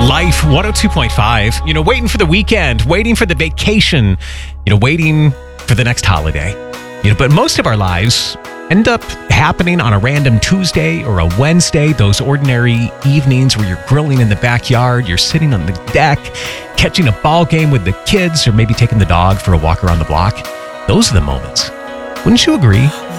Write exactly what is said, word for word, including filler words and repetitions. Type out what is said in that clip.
Life one oh two point five, you know, waiting for the weekend, waiting for the vacation, you know, waiting for the next holiday. You know, but most of our lives end up happening on a random Tuesday or a Wednesday, those ordinary evenings where you're grilling in the backyard, you're sitting on the deck, catching a ball game with the kids, or maybe taking the dog for a walk around the block. Those are the moments. Wouldn't you agree?